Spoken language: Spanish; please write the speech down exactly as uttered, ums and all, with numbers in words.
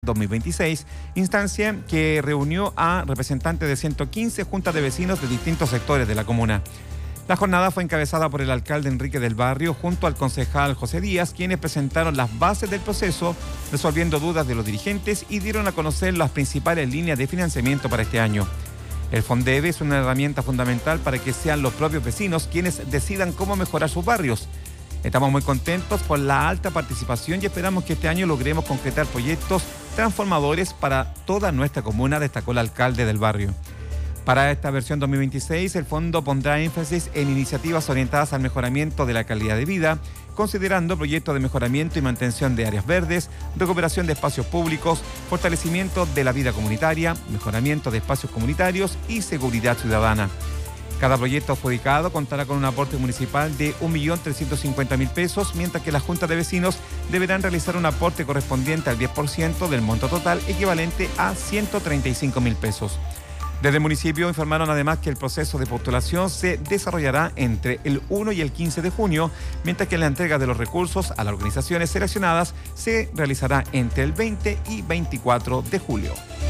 dos mil veintiséis, instancia que reunió a representantes de ciento quince juntas de vecinos de distintos sectores de la comuna. La jornada fue encabezada por el alcalde Enrique del Barrio junto al concejal José Díaz, quienes presentaron las bases del proceso, resolviendo dudas de los dirigentes y dieron a conocer las principales líneas de financiamiento para este año. El FONDEVE es una herramienta fundamental para que sean los propios vecinos quienes decidan cómo mejorar sus barrios. Estamos muy contentos por la alta participación y esperamos que este año logremos concretar proyectos transformadores para toda nuestra comuna, destacó el alcalde del barrio. Para esta versión dos mil veintiséis, el fondo pondrá énfasis en iniciativas orientadas al mejoramiento de la calidad de vida, considerando proyectos de mejoramiento y mantención de áreas verdes, recuperación de espacios públicos, fortalecimiento de la vida comunitaria, mejoramiento de espacios comunitarios y seguridad ciudadana. Cada proyecto adjudicado contará con un aporte municipal de un millón trescientos cincuenta mil pesos, mientras que las juntas de vecinos deberán realizar un aporte correspondiente al diez por ciento del monto total, equivalente a ciento treinta y cinco mil pesos. Desde el municipio informaron además que el proceso de postulación se desarrollará entre el uno y el quince de junio, mientras que la entrega de los recursos a las organizaciones seleccionadas se realizará entre el veinte y veinticuatro de julio.